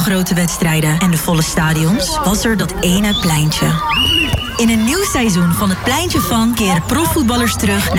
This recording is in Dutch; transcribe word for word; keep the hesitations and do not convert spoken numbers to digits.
grote wedstrijden en de volle stadions was er dat ene pleintje. In een nieuw seizoen van het Pleintje van keren profvoetballers terug naar